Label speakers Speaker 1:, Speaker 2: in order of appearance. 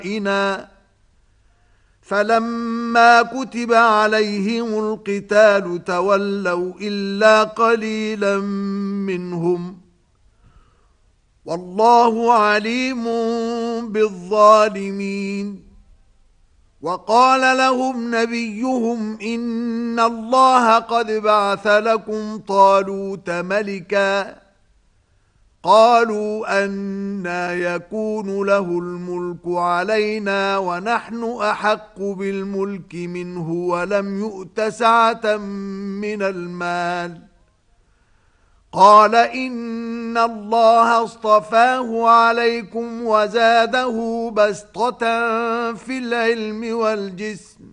Speaker 1: فلما كتب عليهم القتال تولوا إلا قليلا منهم والله عليم بالظالمين. وقال لهم نبيهم إن الله قد بعث لكم طالوت ملكا قالوا أنى يكون له الملك علينا ونحن أحق بالملك منه ولم يؤت سعة من المال قال إن الله اصطفاه عليكم وزاده بسطة في العلم والجسم